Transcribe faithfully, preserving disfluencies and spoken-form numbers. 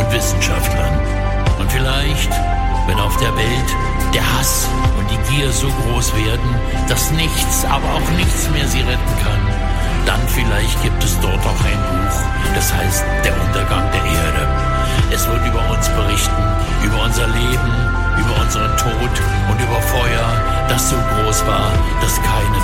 und Wissenschaftlern. Und vielleicht, wenn auf der Welt der Hass und die Gier so groß werden, dass nichts, aber auch nichts mehr sie retten kann, dann vielleicht gibt es dort auch ein Buch, das heißt Der Untergang der Erde. Es wird über uns berichten, über unser Leben, über unseren Tod und über Feuer, das so groß war, dass keine